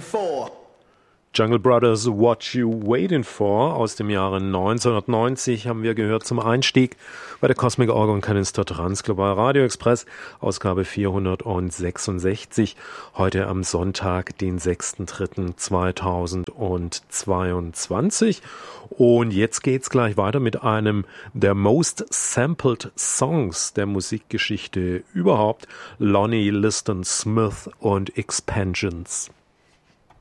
for? Jungle Brothers, What You Waiting For aus dem Jahre 1990 haben wir gehört zum Einstieg bei der Cosmic Orgon Kanister Transglobal Radio Express, Ausgabe 466, heute am Sonntag, den 6.3.2022. Und jetzt geht's gleich weiter mit einem der most sampled Songs der Musikgeschichte überhaupt, Lonnie Liston Smith und Expansions.